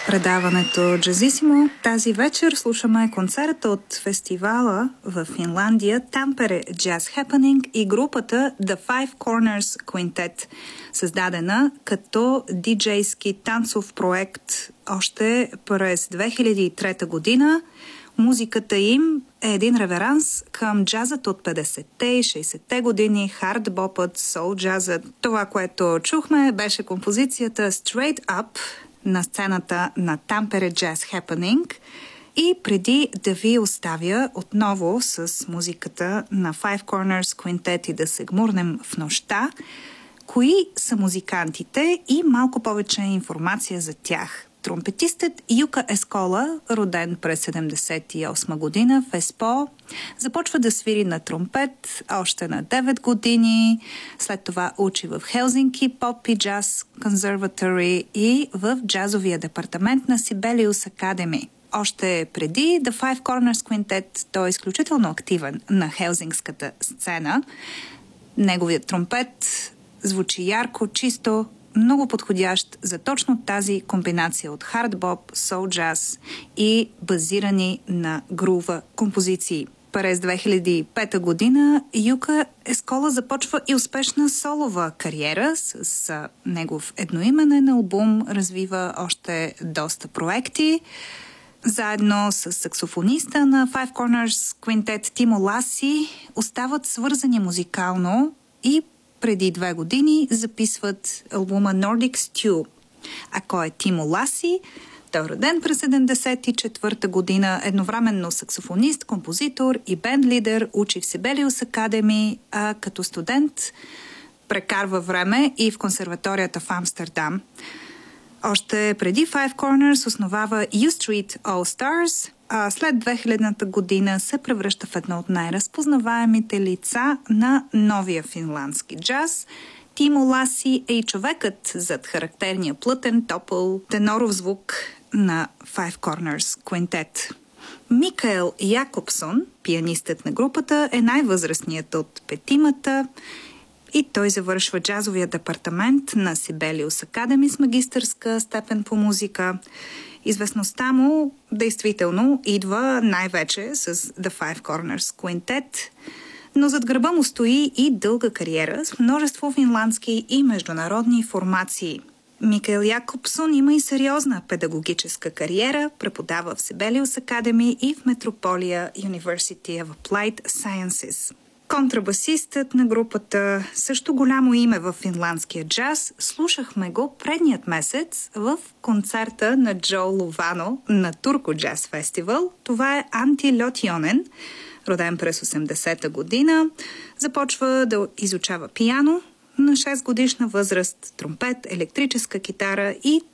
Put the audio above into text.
предаването Джазисимо. Тази вечер слушаме концерта от фестивала в Финландия Tampere Jazz Happening и групата The Five Corners Quintet, създадена като диджейски танцов проект още през 2003 година. Музиката им е един реверанс към джазът от 50-те и 60-те години, хардбопът, соул джазът. Това, което чухме, беше композицията Straight Up на сцената на Tampere Jazz Happening. И преди да ви оставя отново с музиката на Five Corners Quintet и да се гмурнем в нощта, кои са музикантите и малко повече информация за тях. Тромпетистът Юка Ескола, роден през 1978 година в Еспо, започва да свири на тромпет още на 9 години. След това учи в Хелзинки Поп и Джаз Консерватори и в джазовия департамент на Sibelius Academy. Още преди The Five Corners Quintet той е изключително активен на хелзинкската сцена. Неговият тромпет звучи ярко, чисто, много подходящ за точно тази комбинация от хардбоп, соул джаз и базирани на грува композиции. През 2005 година Юка Ескола започва и успешна солова кариера с негов едноименен албум, развива още доста проекти. Заедно с саксофониста на Five Corners Quintet Тимо Ласи остават свързани музикално и преди 2 години записват албума Nordic Stew. А кой е Тимо Ласи? Той е роден през 1974 година, едновременно саксофонист, композитор и бенд-лидер, учи в Sibelius Academy, а като студент прекарва време и в консерваторията в Амстердам. Още преди Five Corners основава U Street All Stars, а след 2000-та година се превръща в едно от най-разпознаваемите лица на новия финландски джаз. Тимо Ласи е и човекът зад характерния плътен, топъл, теноров звук на Five Corners Quintet. Микаел Якобсон, пианистът на групата, е най-възрастният от петимата и той завършва джазовия департамент на Sibelius Academy с магистърска степен по музика. Известността му действително идва най-вече с The Five Corners Quintet, но зад гърба му стои и дълга кариера с множество финландски и международни формации. Микаел Якобсон има и сериозна педагогическа кариера, преподава в Sibelius Academy и в Metropolia University of Applied Sciences. Контрабасистът на групата, също голямо име в финландския джаз, слушахме го предният месец в концерта на Джо Лувано на Турку Джаз Фестивал. Това е Анти Льотионен, роден през 80-та година. Започва да изучава пиано на 6 годишна възраст, тромпет, електрическа китара и